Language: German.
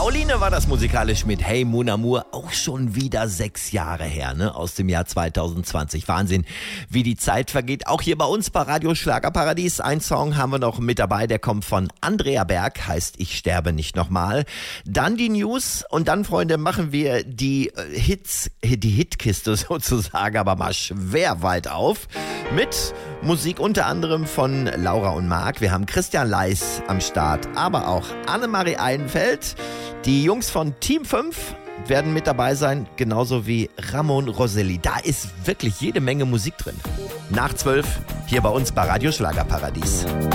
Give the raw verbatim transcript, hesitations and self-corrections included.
Pauline war das musikalisch mit Hey Mon Amour, auch schon wieder sechs Jahre her, ne? Aus dem Jahr zweitausendzwanzig. Wahnsinn, wie die Zeit vergeht. Auch hier bei uns bei Radio Schlagerparadies. Ein Song haben wir noch mit dabei, der kommt von Andrea Berg, heißt Ich sterbe nicht nochmal. Dann die News und dann, Freunde, machen wir die Hits, die Hitkiste sozusagen, aber mal schwer weit auf. Mit Musik unter anderem von Laura und Marc. Wir haben Christian Leis am Start, aber auch Annemarie Einfeld. Die Jungs von Team fünf werden mit dabei sein, genauso wie Ramon Roselli. Da ist wirklich jede Menge Musik drin. Nach zwölf hier bei uns bei Radio Schlagerparadies.